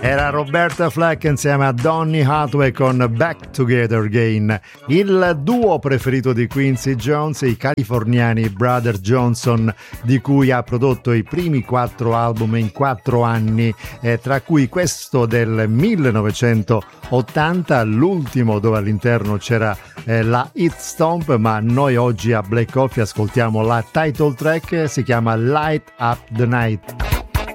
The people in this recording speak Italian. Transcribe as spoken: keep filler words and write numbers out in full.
Era Roberta Flack insieme a Donny Hathaway con Back Together Again. Il duo preferito di Quincy Jones, i californiani Brother Johnson, di cui ha prodotto i primi quattro album in quattro anni, eh, tra cui questo del millenovecentottanta, l'ultimo dove all'interno c'era eh, la Hit Stomp, ma noi oggi a Black Coffee ascoltiamo la title track, si chiama Light Up the Night.